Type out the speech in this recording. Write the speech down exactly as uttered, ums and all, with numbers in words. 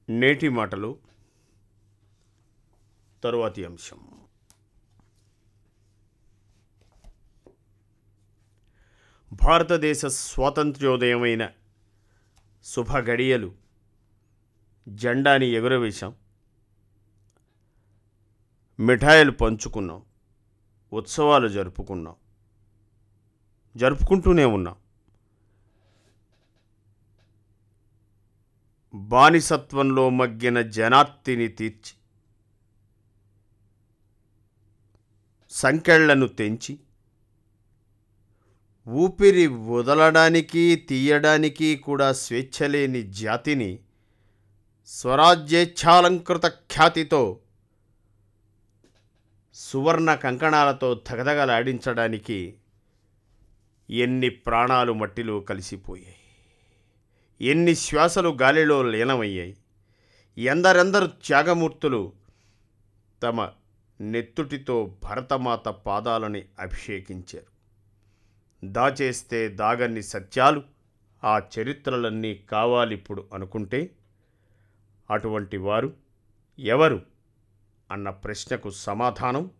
నేటి మాటలు తరువాతి అంశం. భారతదేశ స్వాతంత్ర్యోదయమైన శుభ గడియలు. జెండాని ఎగురవేశాం, మిఠాయిలు పంచుకున్నాం, ఉత్సవాలు జరుపుకున్నాం, జరుపుకుంటూనే ఉన్నాం. బానిసత్వంలో మగ్గిన జనార్తిని తీర్చి, సంకెళ్లను తెంచి, ఊపిరి వదలడానికి తీయడానికి కూడా స్వేచ్ఛలేని జాతిని స్వరాజ్యేచ్ఛాలంకృత ఖ్యాతితో సువర్ణ కంకణాలతో ధగధగలాడించడానికి ఎన్ని ప్రాణాలు మట్టిలో కలిసిపోయాయి, ఎన్ని శ్వాసలు గాలిలో లీనమయ్యాయి, ఎందరెందరు త్యాగమూర్తులు తమ నెత్తుటితో భరతమాత పాదాలని అభిషేకించారు. దాచేస్తే దాగన్ని సత్యాలు ఆ చరిత్రలన్నీ కావాలిప్పుడు అనుకుంటే అటువంటి వారు ఎవరు అన్న ప్రశ్నకు సమాధానం